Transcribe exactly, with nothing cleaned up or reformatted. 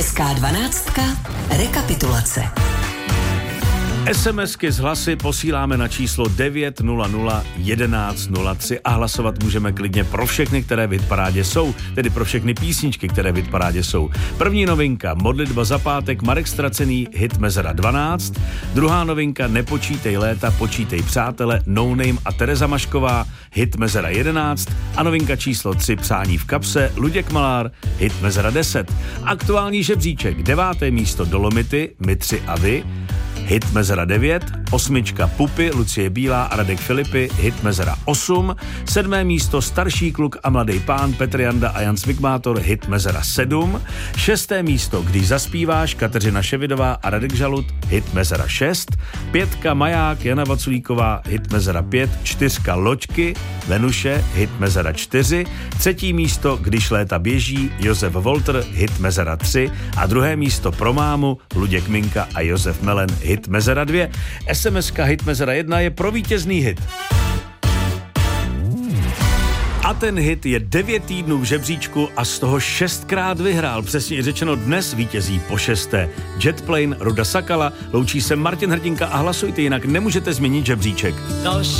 Česká dvanáctka. Rekapitulace. SMSky z hlasy posíláme na číslo devět nula nula jedenáct nula tři a hlasovat můžeme klidně pro všechny, které v hitparádě jsou, tedy pro všechny písničky, které v hitparádě jsou. První novinka Modlitba za pátek, Marek Stracený, hit Mezera dvanáct. Druhá novinka Nepočítej léta, počítej přátele, No Name a Tereza Mašková, hit Mezera jedenáct. A novinka číslo tři Přání v kapse, Luděk Malár, hit Mezera deset. Aktuální žebříček, deváté místo Dolomity, My tři a vy, hit Mezera devět, osmička Pupy, Lucie Bílá a Radek Filipy, hit Mezera osm, sedmé místo Starší kluk a mladý pán, Petr Janda a Jan Smikmátor, hit Mezera sedm, šesté místo Když zaspíváš, Kateřina Ševidová a Radek Žalut, hit Mezera šest, pětka Maják, Jana Vaculíková, hit Mezera pět, čtyřka Loďky, Venuše, hit Mezera čtyři, třetí místo Když léta běží, Josef Volter, hit Mezera tři a druhé místo pro mámu, Luděk Minka a Josef Melen, hit Mezera dvě. SMSka hit Mezera jedna je pro vítězný hit. A ten hit je devět týdnů v žebříčku a z toho šestkrát vyhrál. Přesně řečeno dnes vítězí po šesté. Jetplane, Ruda Sakala, loučí se Martin Hrdinka a hlasujte, jinak nemůžete změnit žebříček. To